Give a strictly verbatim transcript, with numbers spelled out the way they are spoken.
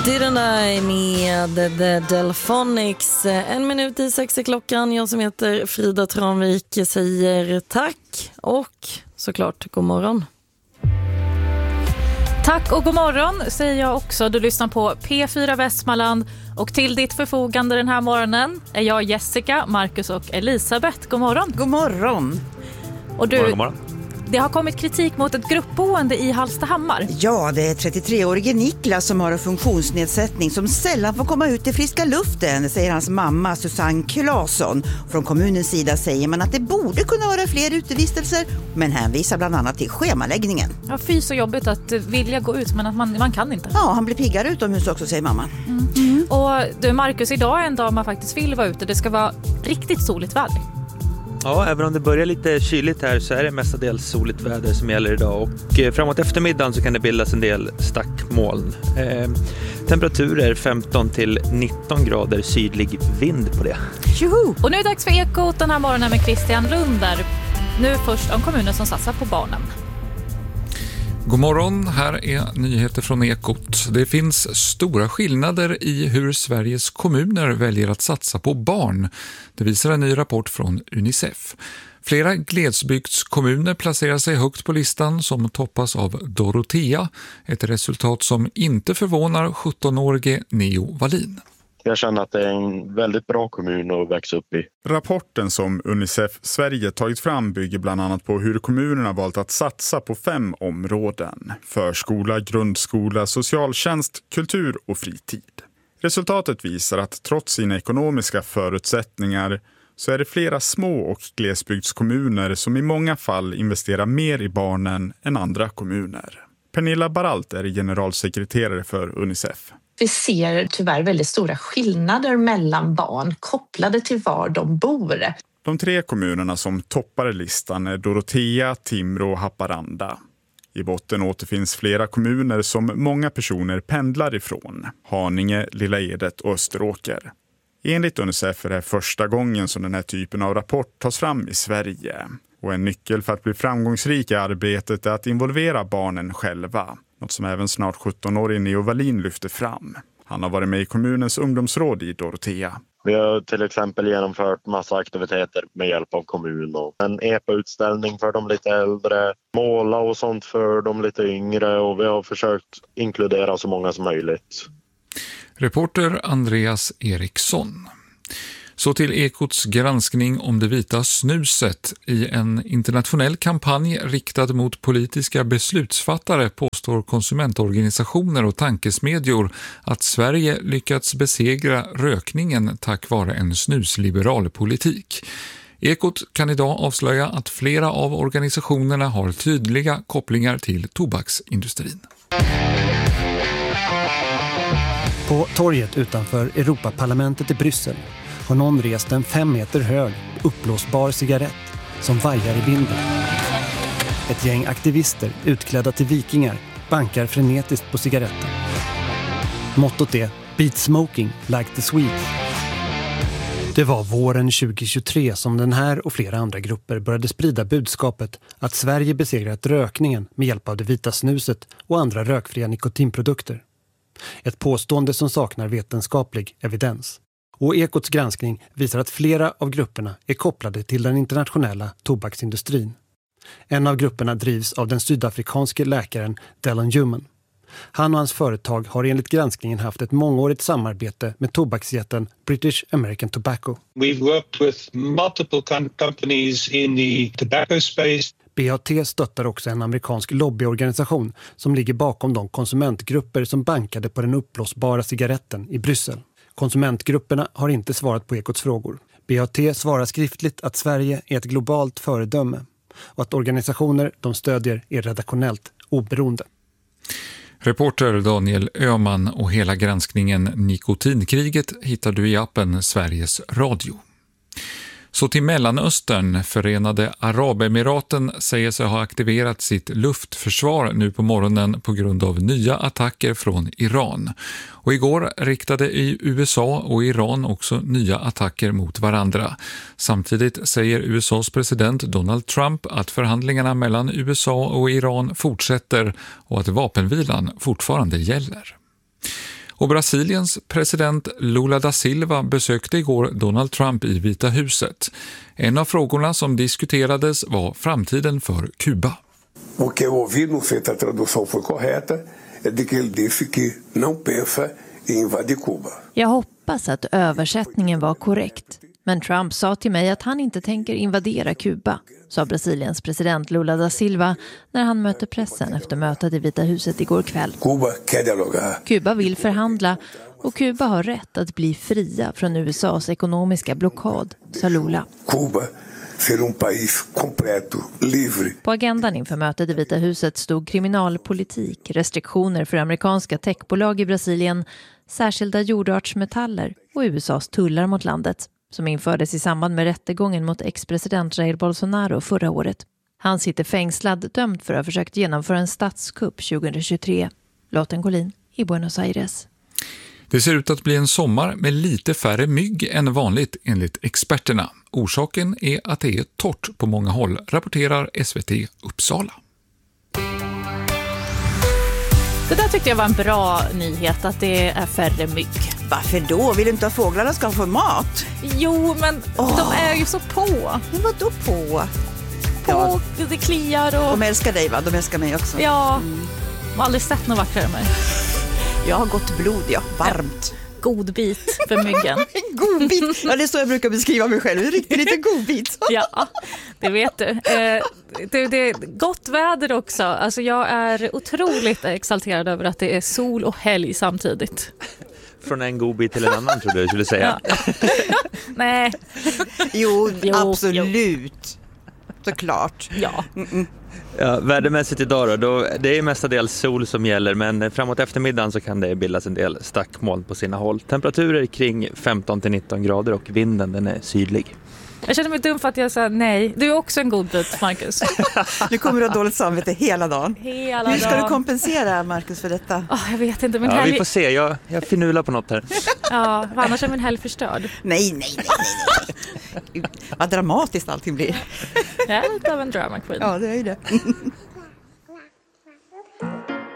Didn't I med The Delphonics. En minut i sex i klockan. Jag som heter Frida Tranvik säger tack och såklart god morgon. Tack och god morgon säger jag också. Du lyssnar på P fyra Västmanland och till ditt förfogande den här morgonen är jag Jessica, Marcus och Elisabeth. God morgon. God morgon. Och du, god morgon, god morgon. Det har kommit kritik mot ett gruppboende i Hallstahammar. Ja, det är trettiotre-årige Niklas som har en funktionsnedsättning som sällan får komma ut i friska luften, säger hans mamma Susanne Claesson. Från kommunens sida säger man att det borde kunna vara fler utevistelser, men hänvisar bland annat till schemaläggningen. Ja, fy så jobbigt att vilja gå ut, men att man, man kan inte. Ja, han blir piggare utomhus också, säger mamman. Mm. Mm. Och du Marcus, idag är en dag man faktiskt vill vara ute. Det ska vara riktigt soligt väder. Ja, även om det börjar lite kyligt här så är det mestadels soligt väder som gäller idag. Och eh, framåt eftermiddagen så kan det bildas en del stackmoln. Eh, temperaturer femton till nitton grader, sydlig vind på det. Tjoho! Och nu är det dags för Ekot den här morgonen med Christian Lunder. Nu först om kommunen som satsar på barnen. God morgon, här är nyheter från Ekot. Det finns stora skillnader i hur Sveriges kommuner väljer att satsa på barn. Det visar en ny rapport från Unicef. Flera glesbygdskommuner placerar sig högt på listan som toppas av Dorotea. Ett resultat som inte förvånar sjuttonårige Neo Wallin. Jag känner att det är en väldigt bra kommun att växa upp i. Rapporten som Unicef Sverige tagit fram bygger bland annat på hur kommunerna valt att satsa på fem områden. Förskola, grundskola, socialtjänst, kultur och fritid. Resultatet visar att trots sina ekonomiska förutsättningar så är det flera små och glesbygdskommuner som i många fall investerar mer i barnen än andra kommuner. Pernilla Baralt är generalsekreterare för Unicef. Vi ser tyvärr väldigt stora skillnader mellan barn kopplade till var de bor. De tre kommunerna som toppar listan är Dorotea, Timrå och Haparanda. I botten återfinns flera kommuner som många personer pendlar ifrån. Haninge, Lilla Edet och Österåker. Enligt Unicef är det första gången som den här typen av rapport tas fram i Sverige. Och en nyckel för att bli framgångsrik i arbetet är att involvera barnen själva. Något som även snart sjuttonårig Neo Wallin lyfter fram. Han har varit med i kommunens ungdomsråd i Dorotea. Vi har till exempel genomfört massa aktiviteter med hjälp av kommun. Och en E P A-utställning för de lite äldre, måla och sånt för de lite yngre. Och vi har försökt inkludera så många som möjligt. Reporter Andreas Eriksson. Så till Ekots granskning om det vita snuset. I en internationell kampanj riktad mot politiska beslutsfattare påstår konsumentorganisationer och tankesmedjor att Sverige lyckats besegra rökningen tack vare en snusliberal politik. Ekot kan idag avslöja att flera av organisationerna har tydliga kopplingar till tobaksindustrin. På torget utanför Europaparlamentet i Bryssel har någon rest en fem meter hög, uppblåsbar cigarett som vajar i vinden. Ett gäng aktivister utklädda till vikingar bankar frenetiskt på cigaretten. Mottot är Beat smoking like the Swedes. Det var våren tjugohundratjugotre som den här och flera andra grupper började sprida budskapet att Sverige besegrat rökningen med hjälp av det vita snuset och andra rökfria nikotinprodukter. Ett påstående som saknar vetenskaplig evidens. Och Ekots granskning visar att flera av grupperna är kopplade till den internationella tobaksindustrin. En av grupperna drivs av den sydafrikanske läkaren Dylan Newman. Han och hans företag har enligt granskningen haft ett mångårigt samarbete med tobaksjätten British American Tobacco. We've worked with multiple companies in the tobacco space. B A T stöttar också en amerikansk lobbyorganisation som ligger bakom de konsumentgrupper som bankade på den uppblåsbara cigaretten i Bryssel. Konsumentgrupperna har inte svarat på Ekots frågor. B A T svarar skriftligt att Sverige är ett globalt föredöme och att organisationer de stödjer är redaktionellt oberoende. Reporter Daniel Öhman och hela granskningen Nikotinkriget hittar du i appen Sveriges Radio. Så till Mellanöstern. Förenade Arabemiraten säger sig ha aktiverat sitt luftförsvar nu på morgonen på grund av nya attacker från Iran. Och igår riktade i U S A och Iran också nya attacker mot varandra. Samtidigt säger U S A:s president Donald Trump att förhandlingarna mellan U S A och Iran fortsätter och att vapenvilan fortfarande gäller. Och Brasiliens president Lula da Silva besökte igår Donald Trump i Vita huset. En av frågorna som diskuterades var framtiden för Kuba. O que eu ouvi, não sei se a tradução foi correta, é de que ele disse que não pensa em invadir Cuba. Jag hoppas att översättningen var korrekt. Men Trump sa till mig att han inte tänker invadera Kuba, sa Brasiliens president Lula da Silva när han mötte pressen efter mötet i Vita huset igår kväll. Cuba quer dialogar. Kuba vill förhandla och Kuba har rätt att bli fria från U S A:s ekonomiska blockad, sa Lula. Cuba ser um país completo, livre. På agendan inför mötet i Vita huset stod kriminalpolitik, restriktioner för amerikanska techbolag i Brasilien, särskilda jordartsmetaller och U S A:s tullar mot landet, som infördes i samband med rättegången mot ex-president Jair Bolsonaro förra året. Han sitter fängslad, dömd för att ha försökt genomföra en statskupp tjugohundratjugotre. Lotten Collin i Buenos Aires. Det ser ut att bli en sommar med lite färre mygg än vanligt enligt experterna. Orsaken är att det är torrt på många håll, rapporterar S V T Uppsala. Det där tyckte jag var en bra nyhet, att det är färre mygg. Varför då? Vill du inte att fåglarna ska få mat? Jo, men Åh. de är ju så på. Men vad då på? På, Ja. det kliar och... De älskar dig, va? De älskar mig också. Ja, jag har aldrig sett något vackrare än mig. Jag har gått blod, ja. Varmt. God bit för myggen. God bit. Ja, det är så jag brukar beskriva mig själv. En riktigt liten god bit. Ja, det vet du. Eh, det, det är gott väder också. Alltså jag är otroligt exalterad över att det är sol och helg samtidigt. Från en god bit till en annan, tror du jag skulle säga. Ja. Nej. Jo, Jo, absolut. Såklart. Ja. Mm-mm. Ja, värdemässigt idag då, då, det är mestadels sol som gäller, men framåt eftermiddagen så kan det bildas en del stackmoln på sina håll. Temperaturer kring femton till nitton grader och vinden den är sydlig. Jag känner mig dum för att jag sa nej. Du är också en god bit, Marcus. Nu kommer du ha dåligt samvete hela dagen. Hela dagen. Hur ska du kompensera, Marcus, för detta? Oh, jag vet inte. Min Ja, helg... vi får se. Jag, jag finular på något här. Ja, annars är min helg förstörd. Nej, nej, nej, nej. Vad dramatiskt allting blir. Jag är lite av en drama queen. Ja, det är ju det.